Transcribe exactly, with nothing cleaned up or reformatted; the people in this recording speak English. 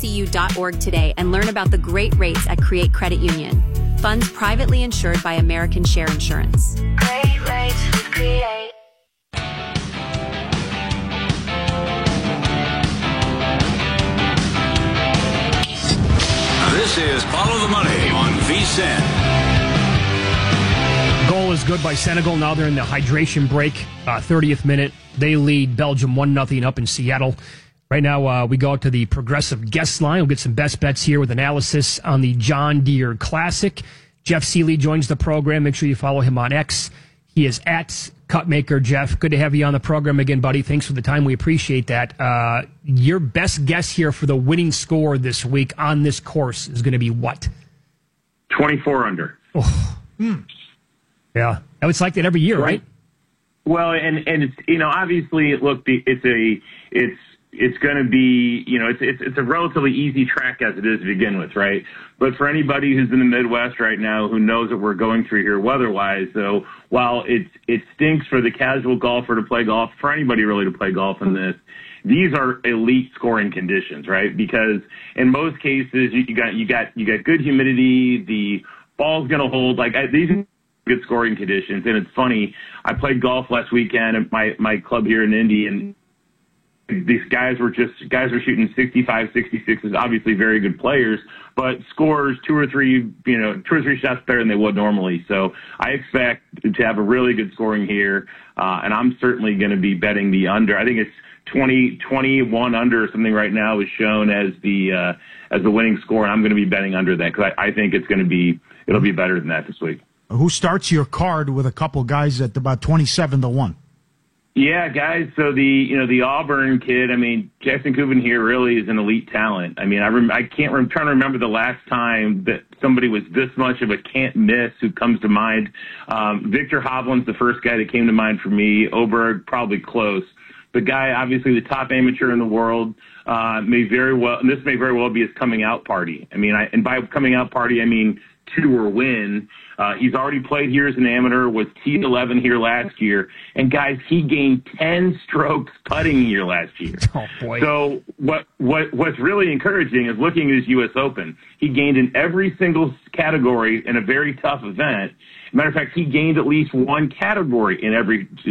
C U dot org today and learn about the great rates at Create Credit Union. Funds privately insured by American Share Insurance. Great rates with Create. This is Follow the Money on V S I N. Goal is good by Senegal. Now they're in the hydration break. Uh, thirtieth minute. They lead Belgium one nothing up in Seattle. Right now, uh, we go out to the Progressive guest line. We'll get some best bets here with analysis on the John Deere Classic. Jeff Seeley joins the program. Make sure you follow him on X. He is at Cutmaker. Jeff, good to have you on the program again, buddy. Thanks for the time. We appreciate that. Uh, your best guess here for the winning score this week on this course is going to be what? twenty-four under. Oh. Mm. Yeah. It's like that every year, right? Well, and, and it's, you know, obviously, look, it's a, it's, it's going to be, you know, it's, it's, it's a relatively easy track as it is to begin with, right? But for anybody who's in the Midwest right now who knows what we're going through here weather-wise, so while it, it stinks for the casual golfer to play golf, for anybody really to play golf in this, these are elite scoring conditions, right? Because in most cases, you, you got, you got, you got good humidity, the ball's going to hold, like, I, these are good scoring conditions. And it's funny, I played golf last weekend at my, my club here in Indy, and these guys were just, guys were shooting sixty-five, sixty-sixes, obviously very good players, but scores two or three, you know, two or three shots better than they would normally. So I expect to have a really good scoring here, uh, and I'm certainly going to be betting the under. I think it's twenty, twenty-one under or something right now is shown as the, uh, as the winning score, and I'm going to be betting under that because I, I think it's going to be, it'll be better than that this week. Who starts your card with a couple guys at about twenty-seven to one? Yeah, guys. So the, you know, the Auburn kid, I mean, Jackson Kubin here really is an elite talent. I mean, I rem- I can't, I'm trying to remember the last time that somebody was this much of a can't miss who comes to mind. Um, Victor Hovland's the first guy that came to mind for me. Oberg, probably close. The guy, obviously the top amateur in the world, uh, may very well, and this may very well be his coming out party. I mean, I, and by coming out party, I mean tour win. Uh, he's already played here as an amateur, was T eleven here last year. And, guys, he gained ten strokes putting here last year. Oh, boy. So what, what what's really encouraging is looking at his U S Open. He gained in every single category in a very tough event. Matter of fact, he gained at least one category in every